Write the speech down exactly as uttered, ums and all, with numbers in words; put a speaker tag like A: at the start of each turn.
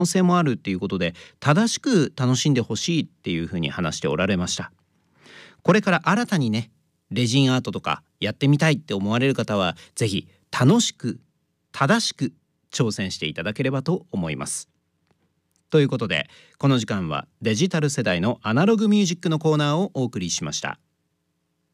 A: 能性もあるっていうことで、正しく楽しんでほしいっていうふうに話しておられました。これから新たにね、レジンアートとかやってみたいって思われる方は、ぜひ楽しく正しく挑戦していただければと思います。ということで、この時間はデジタル世代のアナログミュージックのコーナーをお送りしました。